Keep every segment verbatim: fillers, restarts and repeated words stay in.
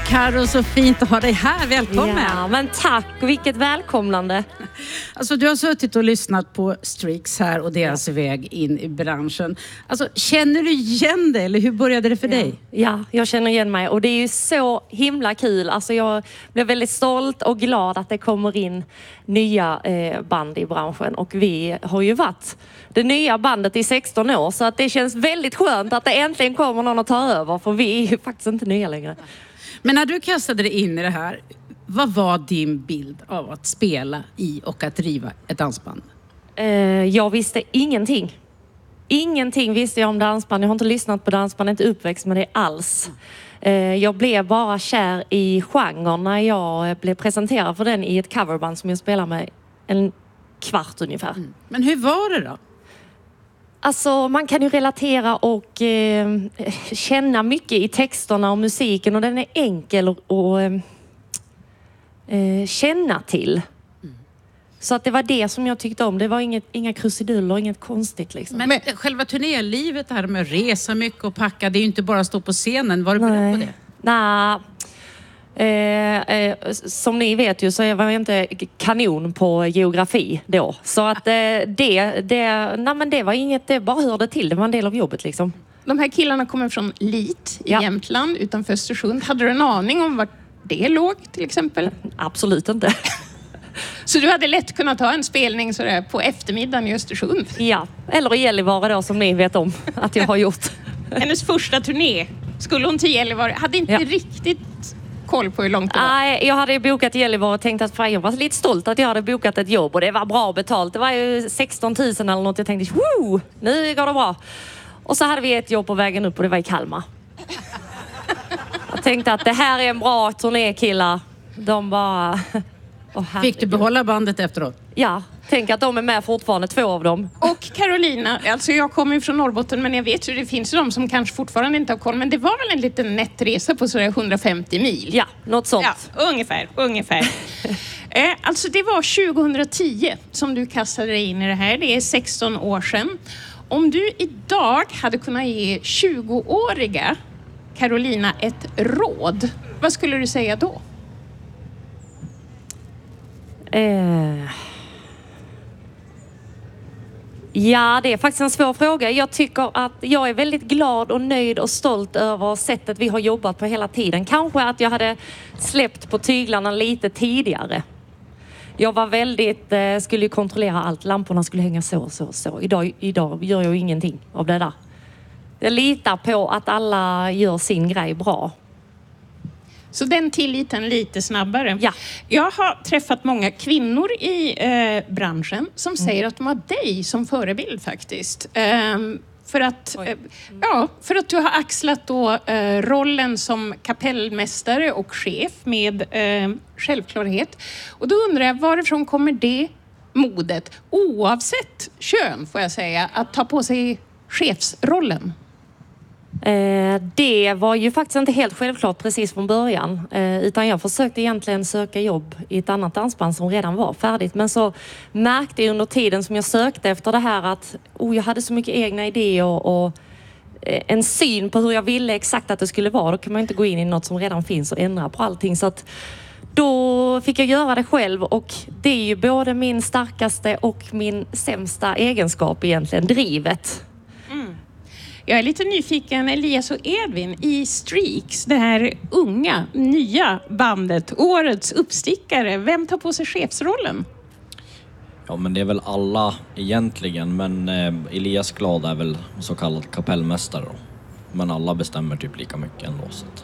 Karo, så fint att ha dig här. Välkommen. Ja, men tack. Vilket välkomnande. Alltså, du har suttit och lyssnat på Strix här och deras ja. väg in i branschen. Alltså, känner du igen det eller hur började det för ja. dig? Ja, jag känner igen mig och det är ju så himla kul. Alltså, jag blev väldigt stolt och glad att det kommer in nya eh, band i branschen och vi har ju varit det nya bandet i sexton år så att det känns väldigt skönt att det äntligen kommer någon att ta över för vi är ju faktiskt inte nya längre. Men när du kastade dig in i det här, vad var din bild av att spela i och att driva ett dansband? Eh, jag visste ingenting. Ingenting visste jag om dansband. Jag har inte lyssnat på dansband, inte uppväxt med det alls. Eh, jag blev bara kär i genren när jag blev presenterad för den i ett coverband som jag spelar med en kvart ungefär. Mm. Men hur var det då? Alltså man kan ju relatera och eh, känna mycket i texterna och musiken och den är enkel att eh, känna till. Mm. Så att det var det som jag tyckte om. Det var inget, inga krusiduller, inget konstigt liksom. Men, Men själva turnélivet här med att resa mycket och packa, det är ju inte bara att stå på scenen. Var du beredd på det? Nej. Eh, eh, som ni vet ju så var jag inte kanon på geografi då. Så att eh, det, det, nej men det var inget, det bara hörde till. Det var en del av jobbet liksom. De här killarna kommer från Lit i ja. Jämtland utanför Östersund. Hade du en aning om vart det låg till exempel? Absolut inte. Så du hade lätt kunnat ta en spelning sådär på eftermiddagen i Östersund? Ja, eller i Gällivare då som ni vet om att jag har gjort. Hennes första turné, skulle hon till Gällivare? Hade inte ja. riktigt koll på hur långt det var? Nej, jag hade bokat i Gällivare och tänkt att fan, jag var lite stolt att jag hade bokat ett jobb och det var bra betalt. Det var ju sexton tusen eller något. Jag tänkte, woo, nu går det bra. Och så hade vi ett jobb på vägen upp och det var i Kalmar. Jag tänkte att det här är en bra turné, killar. De bara... Oh, fick du behålla bandet efteråt? Ja, tänk att de är med fortfarande, två av dem. Och Carolina, alltså jag kommer ju från Norrbotten men jag vet ju det finns de som kanske fortfarande inte har koll. Men det var väl en liten nätt resa på sådär hundrafemtio mil? Ja, något sånt. Ja, ungefär, ungefär. eh, alltså det var tjugohundratio som du kastade dig in i det här. Det är sexton år sedan. Om du idag hade kunnat ge tjugoåriga Carolina ett råd, vad skulle du säga då? Eh... Ja, det är faktiskt en svår fråga. Jag tycker att jag är väldigt glad och nöjd och stolt över sättet vi har jobbat på hela tiden. Kanske att jag hade släppt på tyglarna lite tidigare. Jag var väldigt, eh, skulle ju kontrollera allt. Lamporna skulle hänga så, så, så. Idag, idag gör jag ju ingenting av det där. Jag litar på att alla gör sin grej bra. Så den tilliten lite snabbare. Ja. Jag har träffat många kvinnor i eh, branschen som mm. säger att de har dig som förebild faktiskt. Um, för, att, eh, ja, för att du har axlat då, eh, rollen som kapellmästare och chef med eh, självklarhet. Och då undrar jag, varifrån kommer det modet, oavsett kön får jag säga, att ta på sig chefsrollen? Eh, det var ju faktiskt inte helt självklart precis från början. Eh, utan jag försökte egentligen söka jobb i ett annat dansband som redan var färdigt. Men så märkte jag under tiden som jag sökte efter det här att oh, jag hade så mycket egna idéer och, och eh, en syn på hur jag ville exakt att det skulle vara. Då kan man inte gå in i något som redan finns och ändra på allting. Så att då fick jag göra det själv och det är ju både min starkaste och min sämsta egenskap egentligen, drivet. Mm. Jag är lite nyfiken, Elias och Edvin, i Strix, det här unga, nya bandet, årets uppstickare. Vem tar på sig chefsrollen? Ja, men det är väl alla egentligen, men eh, Elias Glad är väl så kallad kapellmästare då. Men alla bestämmer typ lika mycket ändå. Så att...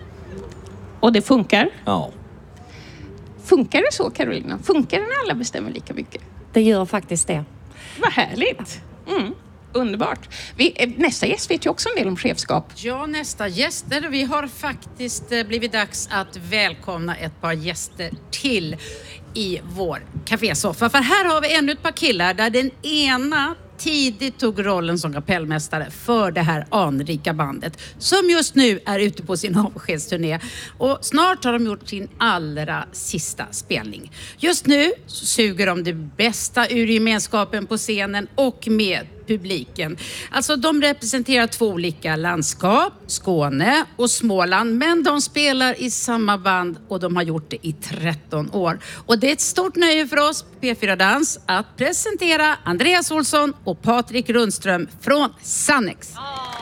Och det funkar? Ja. Funkar det så, Carolina? Funkar det när alla bestämmer lika mycket? Det gör faktiskt det. Vad härligt! Mm. Underbart. Vi, nästa gäst vet ju också en del om chefskap. Ja, nästa gäster. Vi har faktiskt blivit dags att välkomna ett par gäster till i vår kafésoffa. För här har vi ännu ett par killar där den ena tidigt tog rollen som kapellmästare för det här anrika bandet som just nu är ute på sin avskedsturné. Och snart har de gjort sin allra sista spelning. Just nu så suger de det bästa ur gemenskapen på scenen och med publiken. Alltså de representerar två olika landskap, Skåne och Småland, men de spelar i samma band och de har gjort det i tretton år. Och det är ett stort nöje för oss P fyra Dans att presentera Andreas Olsson och Patrik Rundström från Sannex.